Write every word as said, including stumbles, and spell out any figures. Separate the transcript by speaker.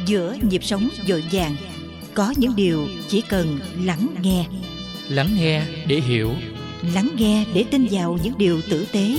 Speaker 1: Giữa nhịp sống vội vàng, có những điều chỉ cần lắng nghe.
Speaker 2: Lắng nghe để hiểu.
Speaker 1: Lắng nghe để tin vào những điều tử tế